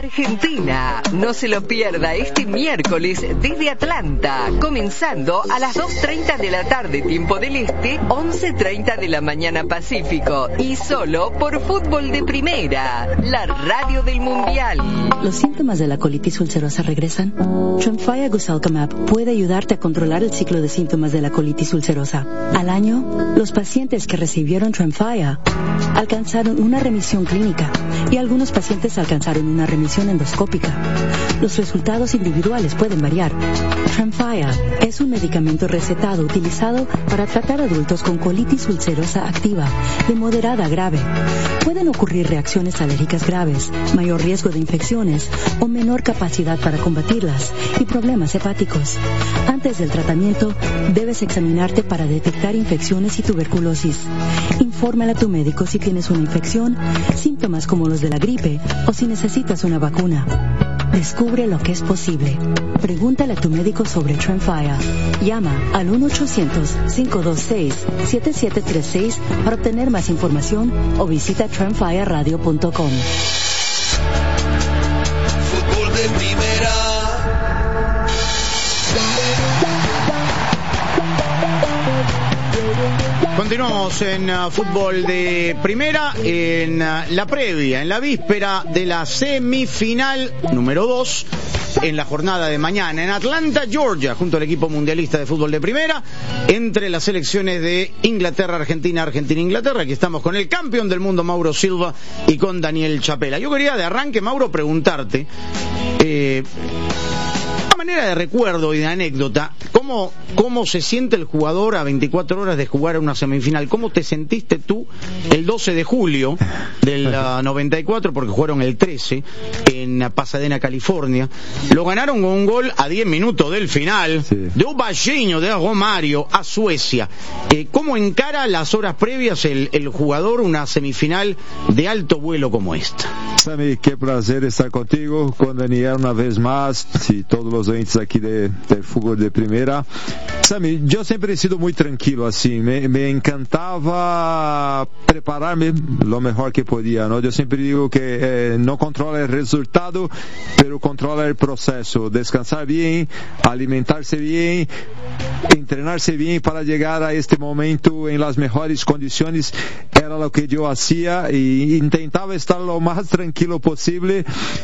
Argentina. No se lo pierda este miércoles desde Atlanta, comenzando a las 2:30 de la tarde, tiempo del este, 11:30 de la mañana Pacífico, y solo por Fútbol de Primera, la radio del Mundial. ¿Los síntomas de la colitis ulcerosa regresan? Tremfya Guselkumab puede ayudarte a controlar el ciclo de síntomas de la colitis ulcerosa. Al año, los pacientes que recibieron Tremfya alcanzaron una remisión clínica y algunos pacientes alcanzaron una remisión endoscópica. Los resultados individuales pueden variar. Tremfya es un medicamento recetado utilizado para tratar adultos con colitis ulcerosa activa de moderada a grave. Pueden ocurrir reacciones alérgicas graves, mayor riesgo de infecciones o menor capacidad para combatirlas y problemas hepáticos. Antes del tratamiento, debes examinarte para detectar infecciones y tuberculosis. Infórmale a tu médico si tienes una infección, síntomas como los de la gripe o si necesitas una vacuna. Descubre lo que es posible. Pregúntale a tu médico sobre Tremfya. Llama al 1-800-526-7736 para obtener más información o visita tremfyaradio.com. Fútbol de Primera. Continuamos en Fútbol de Primera, en la previa, en la víspera de la semifinal número 2, en la jornada de mañana, en Atlanta, Georgia, junto al equipo mundialista de Fútbol de Primera, entre las selecciones de Inglaterra, Argentina, Argentina, Inglaterra. Aquí estamos con el campeón del mundo, Mauro Silva, y con Daniel Chapela. Yo quería de arranque, Mauro, preguntarte, a manera de recuerdo y de anécdota, ¿cómo se siente el jugador a 24 horas de jugar una semifinal? ¿Cómo te sentiste tú el 12 de julio del 94, porque jugaron el 13 en Pasadena, California? Lo ganaron con un gol a 10 minutos del final, sí, de un bajiño de Romario a Suecia. ¿Cómo encara las horas previas el jugador una semifinal de alto vuelo como esta? Sammy, qué placer estar contigo, con Daniel una vez más, y todos los oyentes aquí del Fútbol de Primera. Sammy, yo siempre he sido muy tranquilo así, me encantaba prepararme lo mejor que podía, ¿no? Yo siempre digo que no controla el resultado, pero controla el proceso, descansar bien, alimentarse bien, entrenarse bien para llegar a este momento en las mejores condiciones. Era lo que yo hacía y intentaba estar lo más tranquilo posible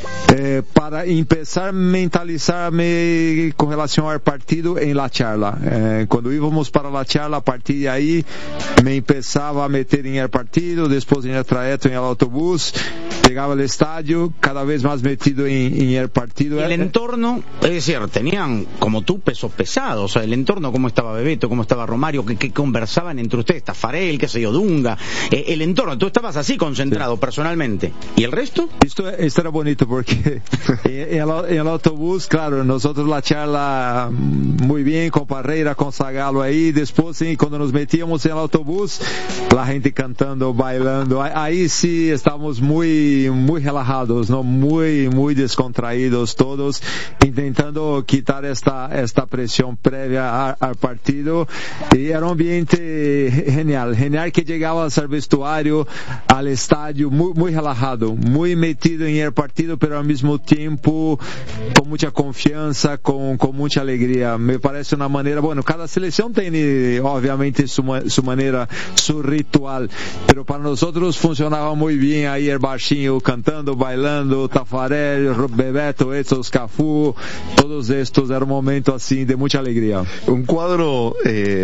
para empezar a mentalizarme con relación al partido en la charla. Cuando íbamos para la charla, a partir de ahí me empezaba a meter en el partido, después en el trayecto en el autobús, llegaba al estadio, cada vez más metido en el partido. El entorno, es decir, tenían como tú pesos pesados, o sea, el entorno, cómo estaba Bebeto, cómo estaba Romario, que conversaban entre ustedes, Tafarel, qué sé yo, Dunga, el entorno, tú estabas así concentrado, sí, personalmente, ¿y el resto? Esto era bonito porque en el autobús, claro, nosotros la charla muy bien con Parreira, con Zagallo ahí, después sí, cuando nos metíamos en el autobús, la gente cantando, bailando, ahí sí estábamos muy relajados, ¿no? Muy descontraídos todos, intentando quitar esta presión previa al partido, y era un ambiente genial que llegabas al vestuario, al estadio, muy relajado, muy metido en el partido, pero al mismo tiempo con mucha confianza, con mucha alegría. Me parece una manera, bueno, cada selección tiene obviamente su manera, su ritual, pero para nosotros funcionaba muy bien ahí el baixinho cantando, bailando, Tafarel, Bebeto, estos, Cafú, todos estos, era un momento así de mucha alegría. Un cuadro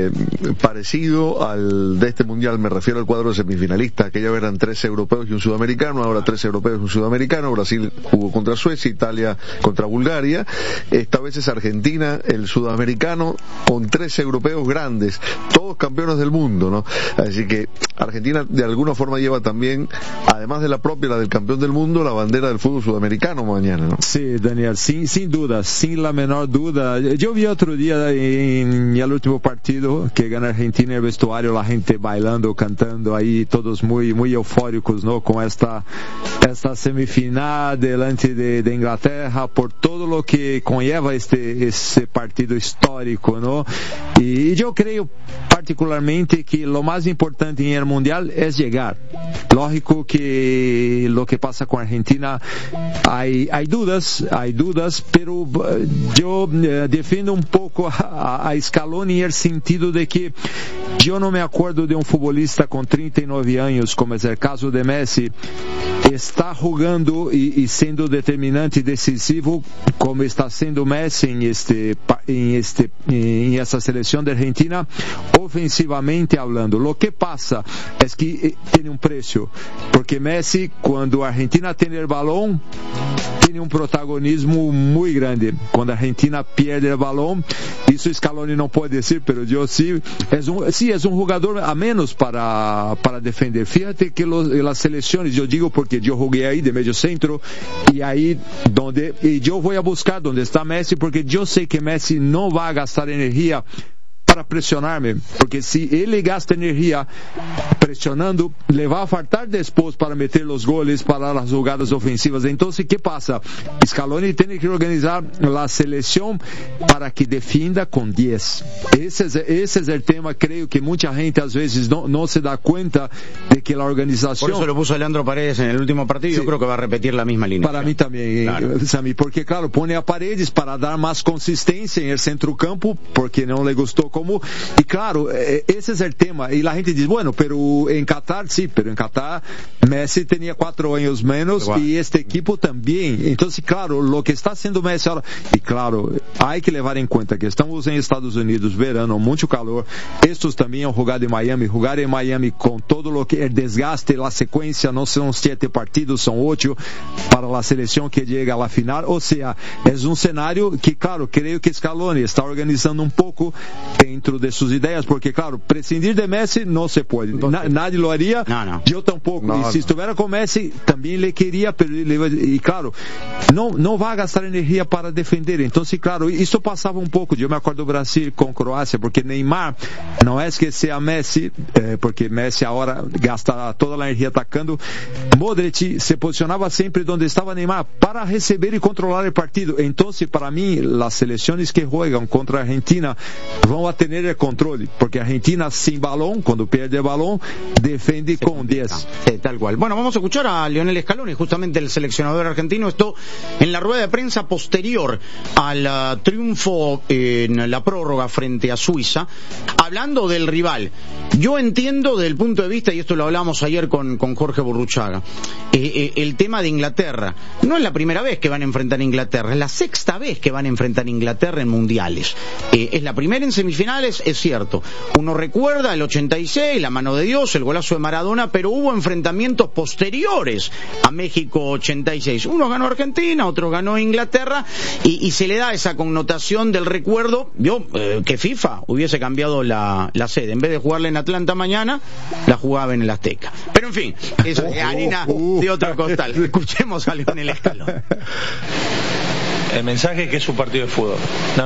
parecido al de este mundial, me refiero al cuadro de semifinalistas. Aquella vez eran 13 europeos y un sudamericano, ahora 13 europeos y un sudamericano. Brasil jugó contra Suecia, Italia contra Bulgaria. Esta vez es Argentina, el sudamericano, con 13 europeos grandes, todos campeones del mundo, ¿no? Así que Argentina de alguna forma lleva también, además de la propia, la del campeón del mundo, la bandera del fútbol sudamericano mañana, ¿no? Sí, Daniel, sin duda, sin la menor duda. Yo vi otro día en el último partido que gana Argentina en el vestuario, la gente bailando, cantando ahí, todos muy eufóricos, ¿no? Con esta semifinal delante de Inglaterra, por todo lo que conlleva ese partido histórico, ¿no? Y yo creo particularmente que lo más importante en el Mundial es llegar. Lógico que lo que pasa con Argentina hay dudas, pero yo defiendo un poco a Scaloni en el sentido de que yo no me acuerdo de un futbolista con 39 años, como es el caso de Messi, está jugando y siendo determinante y decisivo como está siendo Messi en esa selección de Argentina, ofensivamente hablando. Lo que pasa es que tiene un precio, porque Messi, cuando Argentina tiene el balón, tiene un protagonismo muy grande. Cuando Argentina pierde el balón, eso Scaloni no puede decir, pero yo sí, es un jugador a menos para defender. Fíjate que las selecciones, yo digo porque yo jugué ahí de medio centro, y ahí y yo voy a buscar donde está Messi, porque yo sé que Messi no va a gastar energía para presionarme, porque si él gasta energía presionando, le va a faltar después para meter los goles, para las jugadas ofensivas. Entonces, ¿qué pasa? Scaloni tiene que organizar la selección para que defienda con 10. Ese es el tema. Creo que mucha gente a veces no se da cuenta de que la organización... Por eso lo puso Leandro Paredes en el último partido. Sí. Yo creo que va a repetir la misma línea. Para mí también, claro. Sammy, porque claro, pone a Paredes para dar más consistencia en el centrocampo, porque no le gustó como... Y claro, ese es el tema. Y la gente dice, bueno, pero en Qatar sí, pero en Qatar Messi tenía 4 años menos, igual. Y este equipo también. Entonces, claro, lo que está haciendo Messi ahora, y claro, hay que levar en cuenta que estamos en Estados Unidos, verano, mucho calor. Estos también han jugado en Miami. Jugar en Miami con todo lo que el desgaste, la secuencia, no son 7 partidos, son 8 para la selección que llega a la final. O sea, es un escenario que, claro, creo que Scaloni está organizando un poco dentro de sus ideas, porque claro, prescindir de Messi no se puede, nadie lo haría, no. Yo tampoco, y si estuviera con Messi también le quería, pero y claro, no va a gastar energía para defender. Entonces claro, esto pasaba un poco, yo me acuerdo Brasil con Croacia, porque Neymar no es que sea Messi, porque Messi ahora gasta toda la energía atacando. Modric se posicionaba siempre donde estaba Neymar para recibir y controlar el partido. Entonces para mí las selecciones que juegan contra Argentina van a tener el control, porque Argentina sin balón, cuando pierde el balón, defiende con 10. Sí, tal cual. Bueno, vamos a escuchar a Lionel Scaloni, justamente el seleccionador argentino, esto en la rueda de prensa posterior al triunfo en la prórroga frente a Suiza, hablando del rival. Yo entiendo desde el punto de vista, y esto lo hablamos ayer con Jorge Burruchaga, el tema de Inglaterra. No es la primera vez que van a enfrentar a Inglaterra, es la 6ª vez que van a enfrentar a Inglaterra en mundiales. Es la primera en semifinales, es cierto. Uno recuerda el 86, la mano de Dios, el golazo de Maradona, pero hubo enfrentamientos posteriores a México 86. Uno ganó Argentina, otro ganó Inglaterra, y se le da esa connotación del recuerdo. Que FIFA hubiese cambiado la sede. En vez de jugarla en Atlanta mañana, la jugaba en el Azteca. Pero en fin, eso es harina de otro costal. Escuchemos a Lionel Scaloni. El mensaje es que es un partido de fútbol.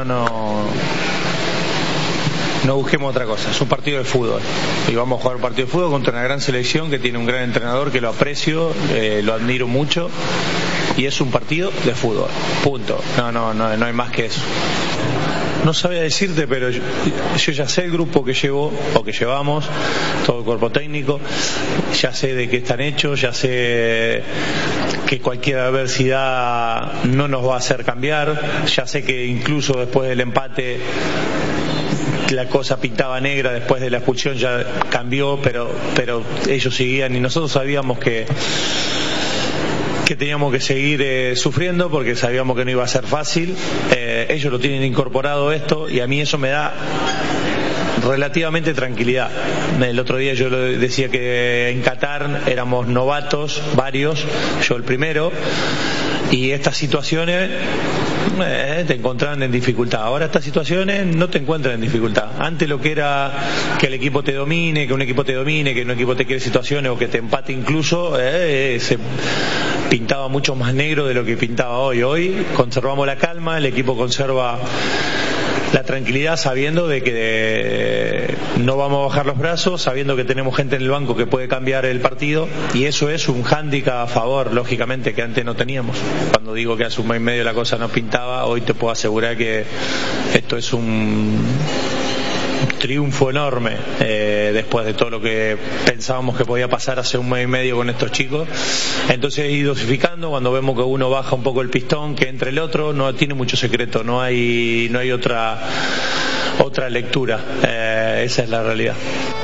No busquemos otra cosa, es un partido de fútbol y vamos a jugar un partido de fútbol contra una gran selección que tiene un gran entrenador que lo aprecio, lo admiro mucho, y es un partido de fútbol, punto. No hay más que eso. No sabía decirte, pero yo ya sé el grupo que llevo o que llevamos, todo el cuerpo técnico, ya sé de qué están hechos, ya sé que cualquier adversidad no nos va a hacer cambiar, ya sé que incluso después del empate la cosa pintaba negra, después de la expulsión ya cambió, pero ellos seguían y nosotros sabíamos que teníamos que seguir sufriendo porque sabíamos que no iba a ser fácil. Ellos lo tienen incorporado esto y a mí eso me da relativamente tranquilidad. El otro día yo decía que en Qatar éramos novatos, varios, yo el primero, y estas situaciones te encontraban en dificultad. Ahora estas situaciones no te encuentran en dificultad. Antes lo que era que el equipo te domine, que un equipo te quiere situaciones o que te empate incluso, se pintaba mucho más negro de lo que pintaba hoy. Hoy conservamos la calma, el equipo conserva la tranquilidad sabiendo de que no vamos a bajar los brazos, sabiendo que tenemos gente en el banco que puede cambiar el partido, y eso es un hándicap a favor, lógicamente, que antes no teníamos. Cuando digo que hace un mes y medio la cosa no pintaba, hoy te puedo asegurar que esto es un triunfo enorme después de todo lo que pensábamos que podía pasar hace un mes y medio con estos chicos. Entonces ir dosificando, cuando vemos que uno baja un poco el pistón, que entre el otro, no tiene mucho secreto, no hay otra lectura, esa es la realidad.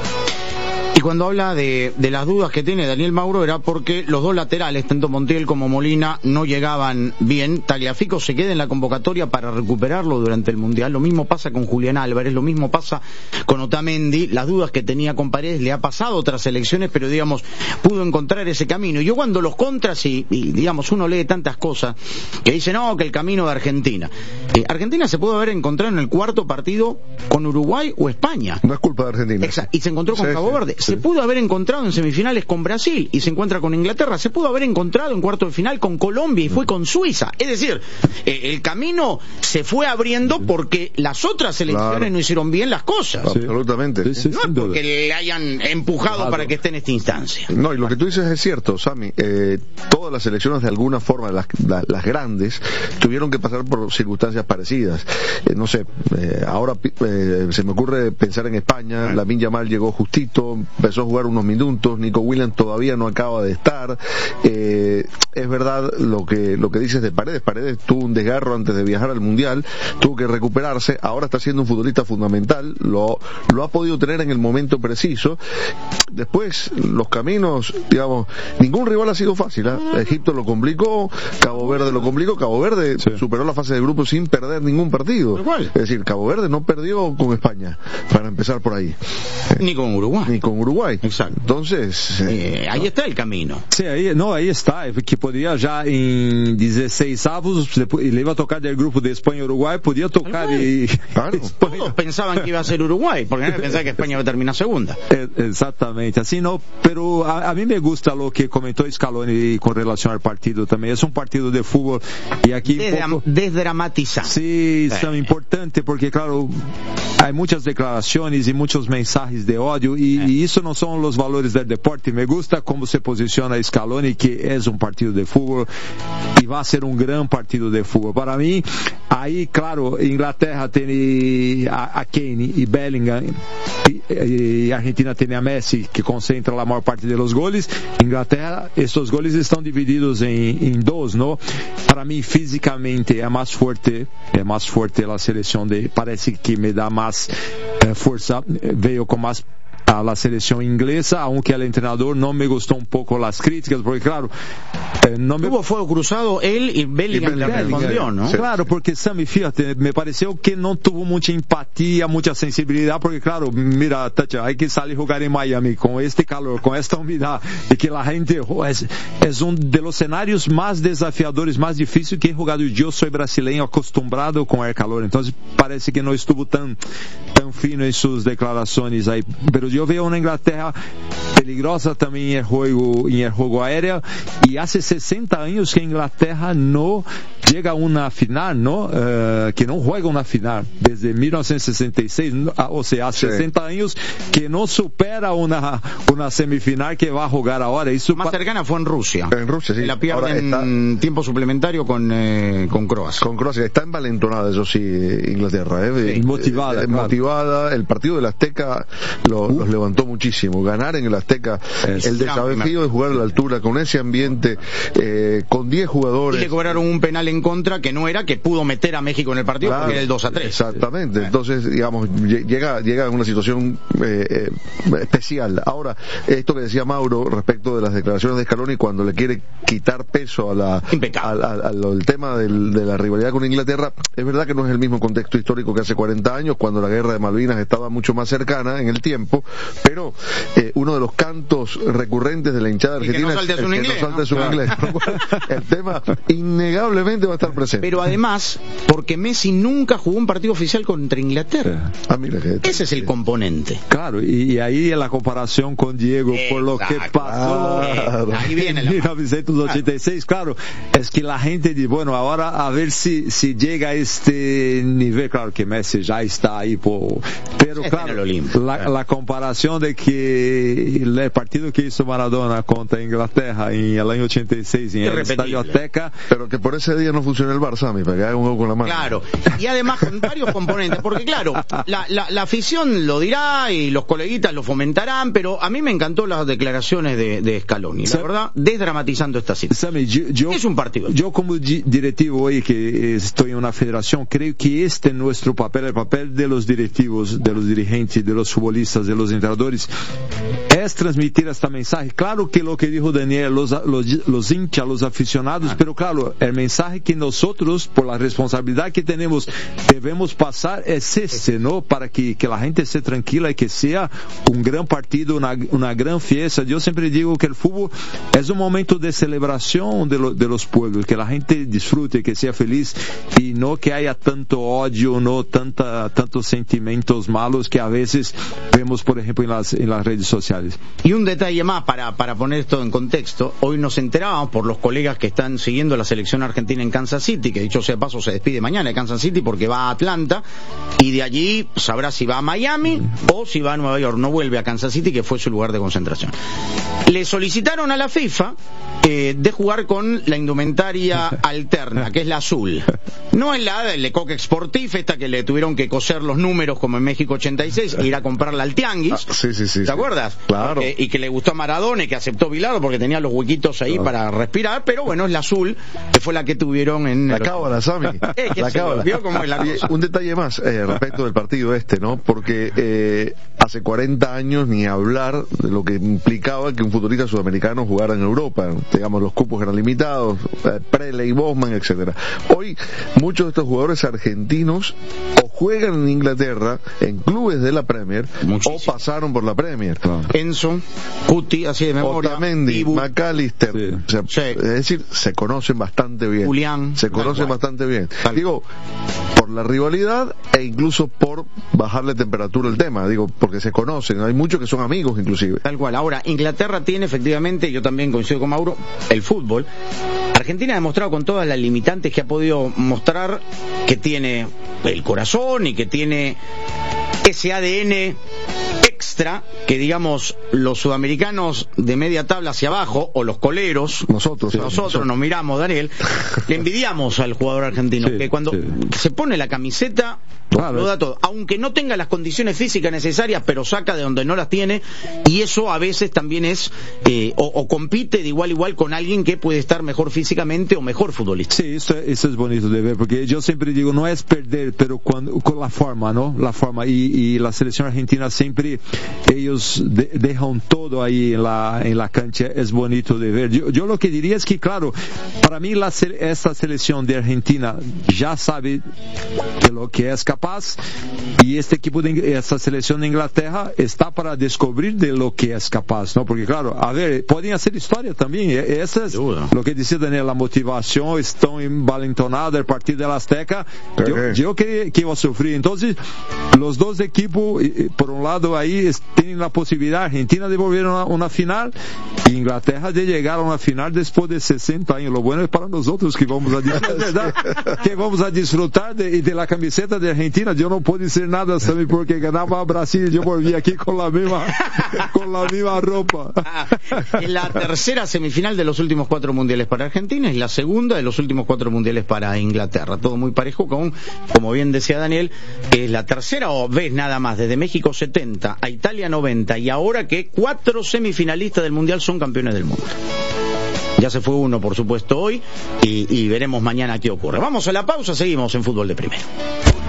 Y cuando habla de las dudas que tiene Daniel Mauro, era porque los dos laterales, tanto Montiel como Molina, no llegaban bien. Tagliafico se queda en la convocatoria para recuperarlo durante el Mundial. Lo mismo pasa con Julián Álvarez, lo mismo pasa con Otamendi. Las dudas que tenía con Paredes le ha pasado a otras selecciones, pero digamos, pudo encontrar ese camino. Y yo cuando los contras, y digamos, uno lee tantas cosas que dice, no, que el camino de Argentina. Argentina se pudo haber encontrado en el cuarto partido con Uruguay o España. No es culpa de Argentina. Exacto. Y se encontró con Cabo Verde. Se pudo haber encontrado en semifinales con Brasil y se encuentra con Inglaterra. Se pudo haber encontrado en cuarto de final con Colombia y fue con Suiza. Es decir, el camino se fue abriendo porque las otras selecciones no hicieron bien las cosas. Sí. Absolutamente. No es porque le hayan empujado para que esté en esta instancia. No, y lo que tú dices es cierto, Sammy. Todas las selecciones de alguna forma, las grandes, tuvieron que pasar por circunstancias parecidas. No sé, ahora se me ocurre pensar en España. Lamine Yamal llegó justito, empezó a jugar unos minutos, Nico Williams todavía no acaba de estar. Es verdad lo que dices de Paredes. Paredes tuvo un desgarro antes de viajar al Mundial, tuvo que recuperarse, ahora está siendo un futbolista fundamental, lo ha podido tener en el momento preciso. Después, los caminos, digamos, ningún rival ha sido fácil, ¿eh? Egipto lo complicó, Cabo Verde lo complicó, Cabo Verde superó la fase de grupo sin perder ningún partido. Es decir, Cabo Verde no perdió con España, para empezar por ahí. Ni con Uruguay. Exacto. Entonces, ahí está el camino. Sí, ahí está, que podría ya en 16avos, y le iba a tocar del grupo de España y Uruguay, podía tocar y... Claro. Todos pensaban que iba a ser Uruguay, porque nadie pensaba que España iba a terminar segunda. Exactamente, así no, pero a mí me gusta lo que comentó Scaloni con relación al partido también. Es un partido de fútbol y aquí desdramatizar. Sí, es importante porque claro, hay muchas declaraciones y muchos mensajes de odio y eso no son los valores del deporte. Me gusta cómo se posiciona Scaloni, que es un partido de fútbol y va a ser un gran partido de fútbol. Para mí, ahí claro, Inglaterra tiene a Kane y Bellingham y Argentina tiene a Messi, que concentra la mayor parte de los goles. Inglaterra, estos goles están divididos en dos, ¿no? Para mí, físicamente, es más fuerte la selección parece que me da más fuerza, veo con más a la selección inglesa, aunque el entrenador no me gustó un poco las críticas, porque claro, tuvo fuego cruzado él y Bellingham le respondió, ¿no? Sí. Claro, porque Sammy, fíjate, me pareció que no tuvo mucha empatía, mucha sensibilidad, porque claro, mira, Tacha, hay que salir a jugar en Miami con este calor, con esta humedad, y que la gente, es uno de los escenarios más desafiadores, más difíciles que he jugado. Yo soy brasileño acostumbrado con el calor, entonces parece que no estuvo tan fino en sus declaraciones ahí, pero yo veo una Inglaterra peligrosa también en el juego aéreo, y hace 60 años que Inglaterra no llega a una final, ¿no? Que no juega una final desde 1966, o sea, hace 60 años que no supera una semifinal que va a jugar ahora. Eso más cercana fue en Rusia. En Rusia, sí. La pierden en tiempo suplementario con Croacia. Con Croacia. Está envalentonada, eso sí, Inglaterra. Sí, motivada. El partido del Azteca los levantó muchísimo. Ganar en el Azteca, el desafío de jugar a la altura, con ese ambiente, con 10 jugadores. Y le cobraron un penal en contra que no era, que pudo meter a México en el partido, porque era el 2-3. Exactamente. Entonces, digamos, llega en una situación especial. Ahora, esto que decía Mauro respecto de las declaraciones de Scaloni, cuando le quiere quitar peso al tema de la rivalidad con Inglaterra, es verdad que no es el mismo contexto histórico que hace 40 años, cuando la guerra de Malvinas estaba mucho más cercana en el tiempo, pero uno de los cantos recurrentes de la hinchada argentina es que no saltes un inglés. El tema innegablemente va a estar presente. Pero además, porque Messi nunca jugó un partido oficial contra Inglaterra. Ese es el componente. Claro, y ahí en la comparación con Diego, por lo que pasó ahí viene en 1986, claro, es que la gente dice, bueno, ahora a ver si llega a este nivel. Claro que Messi ya está ahí, pero claro, la comparación de que el partido que hizo Maradona contra Inglaterra en el año 86 en el Estadio Azteca, pero que por ese día no funcione el Bar, Sammy, para que haga un gol con la mano. Claro, y además con varios componentes, porque claro, la afición lo dirá y los coleguitas lo fomentarán, pero a mí me encantó las declaraciones de Scaloni, la verdad, desdramatizando esta situación. Sammy, es un partido. Yo como directivo hoy que estoy en una federación, creo que este es nuestro papel, el papel de los directivos, de los dirigentes, de los futbolistas, de los entrenadores, es transmitir este mensaje. Claro que lo que dijo Daniel, los hinchas, los aficionados, pero claro, el mensaje que nosotros, por la responsabilidad que tenemos, debemos pasar es este, ¿no? Para que la gente esté tranquila y que sea un gran partido, una gran fiesta. Yo siempre digo que el fútbol es un momento de celebración de los pueblos, que la gente disfrute, que sea feliz y no que haya tanto odio, no tantos sentimientos malos que a veces vemos, por ejemplo, en las redes sociales. Y un detalle más para poner esto en contexto. Hoy nos enterábamos por los colegas que están siguiendo la selección argentina en Kansas City, que dicho sea de paso se despide mañana de Kansas City porque va a Atlanta, y de allí sabrá si va a Miami o si va a Nueva York. No vuelve a Kansas City, que fue su lugar de concentración. Le solicitaron a la FIFA de jugar con la indumentaria alterna, que es la azul. No es la del Lecoq Sportif, esta que le tuvieron que coser los números como en México 86 e ir a comprarla al Tianguis. Sí. ¿Te acuerdas? Claro. Y que le gustó a Maradona y que aceptó Bilardo porque tenía los huequitos ahí para respirar, pero bueno, es la azul, que fue la que tuvieron en... La cábala, Sammy. La cábala. ¿Vio cómo es la cosa? Un detalle más respecto del partido ¿no? Porque hace 40 años ni hablar de lo que implicaba que un futbolista sudamericano jugara en Europa. Digamos, los cupos eran limitados, Prele, Bosman, etcétera. Hoy muchos de estos jugadores argentinos o juegan en Inglaterra en clubes de la Premier o pasaron por la Premier. Enzo, Cuti, así de memoria, Otamendi, McAllister, es decir, se conocen bastante bien. Julián, se conocen bastante bien. Digo, por la rivalidad e incluso por bajarle temperatura al tema, digo, porque se conocen, hay muchos que son amigos inclusive. Tal cual. Ahora, Inglaterra tiene efectivamente, yo también coincido con Mauro, el fútbol. Argentina ha demostrado con todas las limitantes que ha podido mostrar que tiene el corazón y que tiene ese ADN extra que, digamos, los sudamericanos de media tabla hacia abajo, o los coleros, nosotros nos miramos, Daniel, le envidiamos al jugador argentino, que cuando se pone la camiseta lo da todo, aunque no tenga las condiciones físicas necesarias, pero saca de donde no las tiene, y eso a veces también es o compite de igual a igual con alguien que puede estar mejor físicamente o mejor futbolista. Sí, eso es bonito de ver, porque yo siempre digo, no es perder, pero con la forma, ¿no? La forma, y la selección argentina siempre, ellos dejan todo ahí en la cancha, es bonito de ver. Yo lo que diría es que, claro, para mí esta selección de Argentina ya sabe de lo que es capaz, y este equipo esta selección de Inglaterra está para descubrir de lo que es capaz, ¿no? Porque claro, a ver, pueden hacer historia también, esa es lo que decía Daniel, la motivación, están envalentonados el partido del Azteca, yo que iba a sufrir. Entonces, los dos equipos, por un lado ahí tienen la posibilidad, Argentina de volver a una final, y Inglaterra de llegar a una final después de 60 años. Lo bueno es para nosotros que vamos a disfrutar, ¿verdad? Que vamos a disfrutar de la camiseta de Argentina. Yo no puedo decir nada, Sammy, porque ganaba a Brasil y yo volví aquí con la misma ropa. En la tercera semifinal de los últimos 4 mundiales para Argentina, y la segunda de los últimos 4 mundiales para Inglaterra. Todo muy parejo, como bien decía Daniel, es la tercera vez nada más, desde México 70 a Italia 90, y ahora que 4 semifinalistas del mundial son campeones del mundo. Ya se fue uno, por supuesto, hoy, y veremos mañana qué ocurre. Vamos a la pausa, seguimos en Fútbol de Primera.